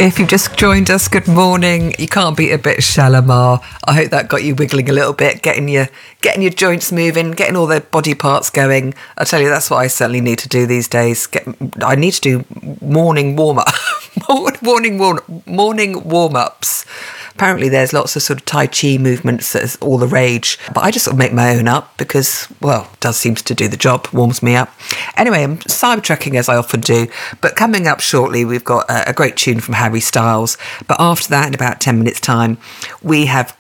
If you've just joined us, good morning. You can't beat a bit of Shalimar. I hope that got you wiggling a little bit, getting your joints moving, getting all the body parts going. I tell you, that's what I certainly need to do these days. I need to do morning warm-up, morning warm-ups. Apparently there's lots of sort of Tai Chi movements that's all the rage. But I just sort of make my own up because, well, it does seem to do the job, warms me up. Anyway, I'm sidetracking as I often do. But coming up shortly, we've got a great tune from Harry Styles. But after that, in about 10 minutes' time, we have